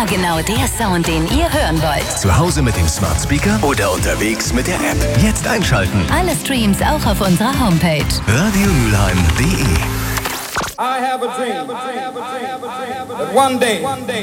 Immer genau der Sound, den ihr hören wollt. Zu Hause mit dem Smart Speaker oder unterwegs mit der App. Jetzt einschalten. Alle Streams auch auf unserer Homepage. radiomülheim.de. I have a dream that one day